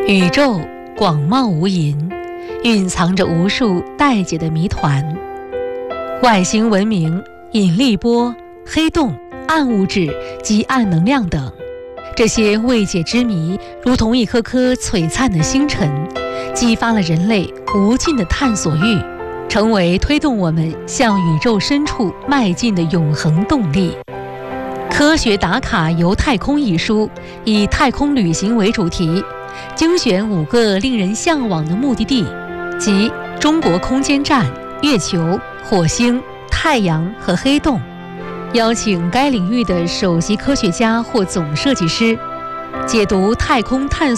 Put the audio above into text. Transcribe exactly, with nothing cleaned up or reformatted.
宇宙广袤无垠，蕴藏着无数待解的谜团。外星文明、引力波、黑洞、暗物质及暗能量等，这些未解之谜如同一颗颗璀璨的星辰，激发了人类无尽的探索欲，成为推动我们向宇宙深处迈进的永恒动力。科学打卡游太空一书以太空旅行为主题，精选五个令人向往的目的地，即中国空间站、月球、火星、太阳和黑洞，邀请该领域的首席科学家或总设计师解读太空探索